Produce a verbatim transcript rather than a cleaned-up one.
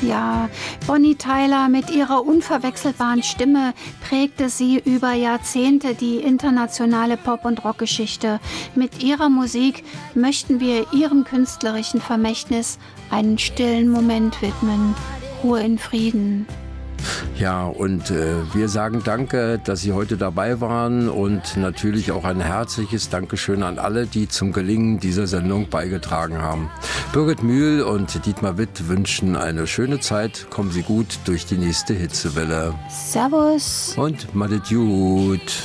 Ja, Bonnie Tyler mit ihrer unverwechselbaren Stimme prägte sie über Jahrzehnte die internationale Pop- und Rockgeschichte. Mit ihrer Musik möchten wir ihrem künstlerischen Vermächtnis einen stillen Moment widmen. Ruhe in Frieden. Ja, und äh, wir sagen danke, dass Sie heute dabei waren und natürlich auch ein herzliches Dankeschön an alle, die zum Gelingen dieser Sendung beigetragen haben. Birgit Mühl und Dietmar Witt wünschen eine schöne Zeit. Kommen Sie gut durch die nächste Hitzewelle. Servus. Und madet gut.